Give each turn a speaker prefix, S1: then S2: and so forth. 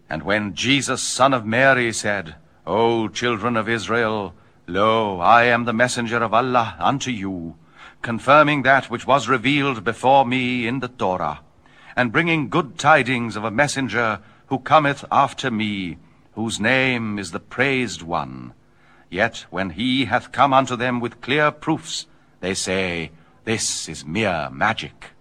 S1: And when Jesus, son of Mary, said, O children of Israel, lo, I am the messenger of Allah unto you, confirming that which was revealed before me in the Torah, and bringing good tidings of a messenger who cometh after me, whose name is the Praised One. Yet when he hath come unto them with clear proofs, they say, This is mere magic.